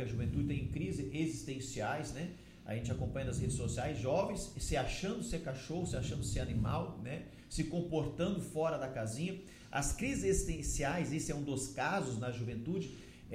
que a juventude tem crises existenciais, né? A gente acompanha nas redes sociais, jovens se achando ser cachorro, se achando ser animal, né? Se comportando fora da casinha. As crises existenciais, esse é um dos casos na juventude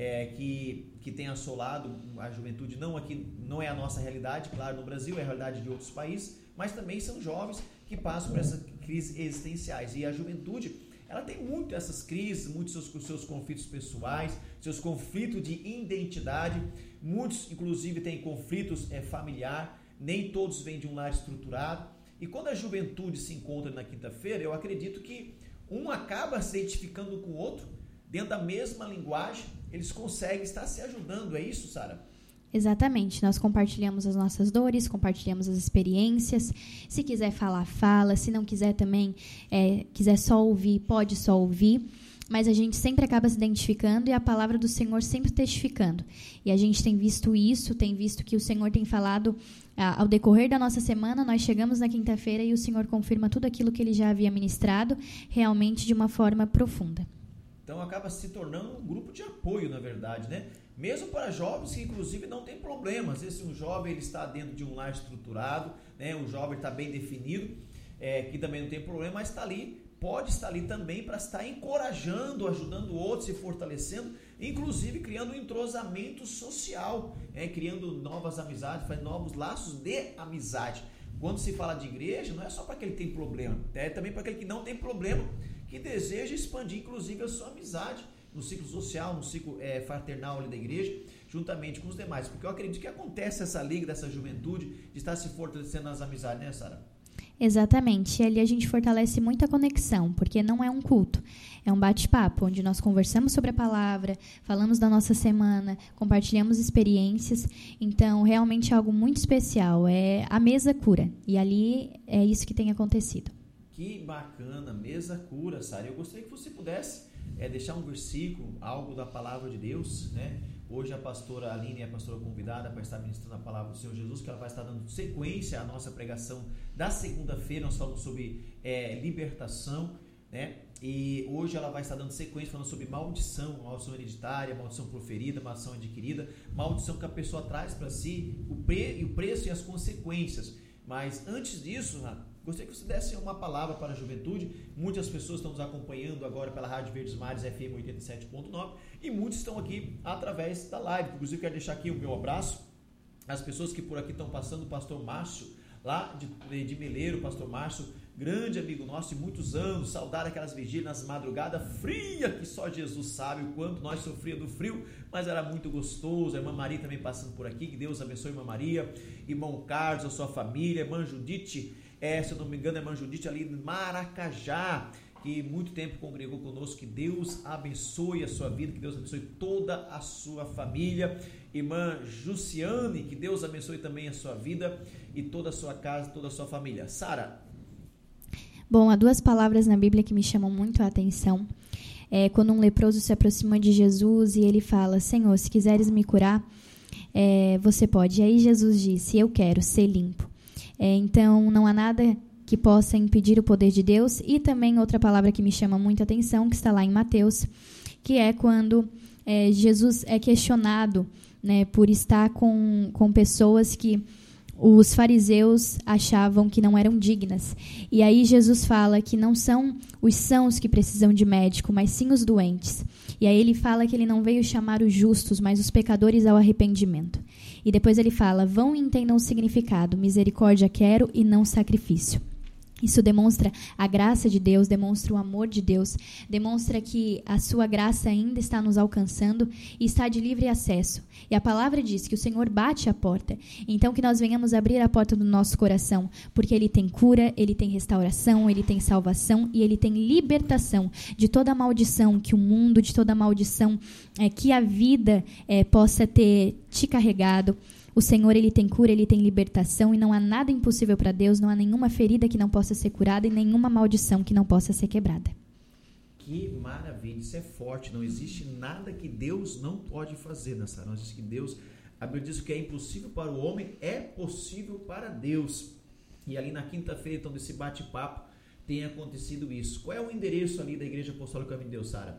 que tem assolado a juventude, não é a nossa realidade, claro, no Brasil, é a realidade de outros países, mas também são jovens que passam por essas crises existenciais. E a juventude, ela tem muito essas crises, muitos seus conflitos pessoais, seus conflitos de identidade, muitos inclusive têm conflitos familiar, nem todos vêm de um lar estruturado. E quando a juventude se encontra na quinta-feira, eu acredito que um acaba se identificando com o outro, dentro da mesma linguagem, eles conseguem estar se ajudando, é isso, Sara? Exatamente, nós compartilhamos as nossas dores, compartilhamos as experiências. Se quiser falar, fala. Se não quiser também, quiser só ouvir, pode só ouvir. Mas a gente sempre acaba se identificando e a palavra do Senhor sempre testificando. E a gente tem visto isso, tem visto que o Senhor tem falado ao decorrer da nossa semana. Nós chegamos na quinta-feira e o Senhor confirma tudo aquilo que Ele já havia ministrado, realmente de uma forma profunda. Então acaba se tornando um grupo de apoio, na verdade, né? Mesmo para jovens que inclusive não tem problema. Às vezes um jovem ele está dentro de um lar estruturado, né? Um jovem está bem definido, que também não tem problema, mas pode estar ali também para estar encorajando, ajudando outros, se fortalecendo, inclusive criando um entrosamento social, criando novas amizades, faz novos laços de amizade. Quando se fala de igreja, não é só para aquele que tem problema, é também para aquele que não tem problema, que deseja expandir inclusive a sua amizade no ciclo social, no ciclo fraternal ali da igreja, juntamente com os demais, porque eu acredito que acontece essa liga dessa juventude de estar se fortalecendo nas amizades, né, Sara? Exatamente, e ali a gente fortalece muito a conexão, porque não é um culto, é um bate-papo, onde nós conversamos sobre a palavra, falamos da nossa semana, compartilhamos experiências, então realmente é algo muito especial, é a mesa cura, e ali é isso que tem acontecido. Que bacana, mesa cura, Sara. Eu gostaria que você pudesse deixar um versículo, algo da palavra de Deus, né? Hoje a pastora Aline é a pastora convidada para estar ministrando a palavra do Senhor Jesus, que ela vai estar dando sequência à nossa pregação da segunda-feira. Nós falamos sobre libertação, né? E hoje ela vai estar dando sequência falando sobre maldição hereditária, maldição proferida, maldição adquirida, maldição que a pessoa traz para si, o preço e as consequências. Mas antes disso, gostaria que você desse uma palavra para a juventude. Muitas pessoas estão nos acompanhando agora pela Rádio Verdes Mares FM 87.9 e muitos estão aqui através da live. Inclusive, quero deixar aqui o meu abraço às pessoas que por aqui estão passando. O pastor Márcio, lá de Meleiro, pastor Márcio, grande amigo nosso de muitos anos, saudar aquelas vigílias nas madrugadas frias, que só Jesus sabe o quanto nós sofríamos do frio, mas era muito gostoso. A irmã Maria também passando por aqui, que Deus abençoe a irmã Maria, irmão Carlos, a sua família, irmã Judite, se eu não me engano, a irmã Judite ali em Maracajá, que muito tempo congregou conosco. Que Deus abençoe a sua vida, que Deus abençoe toda a sua família. Irmã Jussiane, que Deus abençoe também a sua vida e toda a sua casa, toda a sua família. Sara. Bom, há duas palavras na Bíblia que me chamam muito a atenção. Quando um leproso se aproxima de Jesus e ele fala: Senhor, se quiseres me curar, você pode. E aí Jesus disse: eu quero ser limpo. Então, não há nada que possa impedir o poder de Deus. E também outra palavra que me chama muito a atenção, que está lá em Mateus, que é quando Jesus é questionado, né, por estar com pessoas que os fariseus achavam que não eram dignas. E aí Jesus fala que não são os sãos que precisam de médico, mas sim os doentes. E aí ele fala que ele não veio chamar os justos, mas os pecadores ao arrependimento. E depois ele fala: vão e entendam o significado, misericórdia quero e não sacrifício. Isso demonstra a graça de Deus, demonstra o amor de Deus, demonstra que a sua graça ainda está nos alcançando e está de livre acesso. E a palavra diz que o Senhor bate a porta, então que nós venhamos abrir a porta do nosso coração, porque Ele tem cura, Ele tem restauração, Ele tem salvação e Ele tem libertação de toda a maldição que o mundo, de toda a maldição que a vida possa ter te carregado. O Senhor, Ele tem cura, Ele tem libertação e não há nada impossível para Deus, não há nenhuma ferida que não possa ser curada e nenhuma maldição que não possa ser quebrada. Que maravilha, isso é forte, não existe nada que Deus não pode fazer, nessa não existe que Deus, a Bíblia diz que é impossível para o homem, é possível para Deus. E ali na quinta-feira, então, desse bate-papo, tem acontecido isso. Qual é o endereço ali da Igreja Apostólica Caminho de Deus, Sara?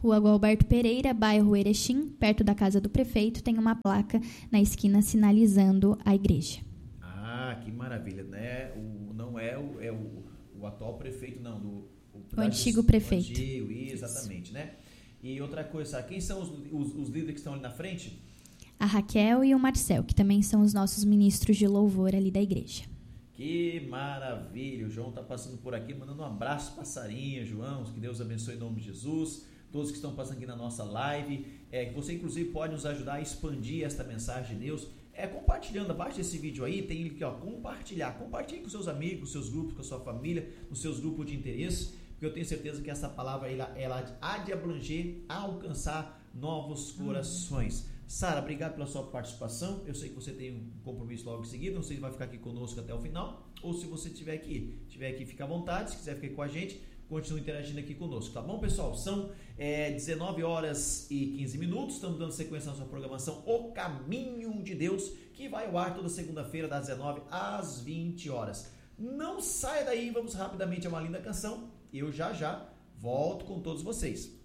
Rua Gualberto Pereira, bairro Erechim, perto da casa do prefeito, tem uma placa na esquina sinalizando a igreja. Ah, que maravilha, né? Não é o atual prefeito, não, o antigo prefeito. O antigo, exatamente, né? E outra coisa, quem são os líderes que estão ali na frente? A Raquel e o Marcel, que também são os nossos ministros de louvor ali da igreja. Que maravilha, o João está passando por aqui, mandando um abraço, passarinho, João, que Deus abençoe em nome de Jesus, todos que estão passando aqui na nossa live, que você inclusive pode nos ajudar a expandir esta mensagem de Deus, compartilhando abaixo desse vídeo aí, tem aqui, compartilhe com seus amigos, com seus grupos, com a sua família, nos seus grupos de interesse, porque eu tenho certeza que essa palavra ela há de abranger, alcançar novos corações. Sara, obrigado pela sua participação. Eu sei que você tem um compromisso logo em seguida. Não sei se vai ficar aqui conosco até o final. Ou se você estiver aqui, fica à vontade. Se quiser ficar com a gente, continue interagindo aqui conosco. Tá bom, pessoal? São 19 horas e 15 minutos. Estamos dando sequência na sua programação O Caminho de Deus, que vai ao ar toda segunda-feira, das 19 às 20 horas. Não saia daí. Vamos rapidamente a uma linda canção. Eu já volto com todos vocês.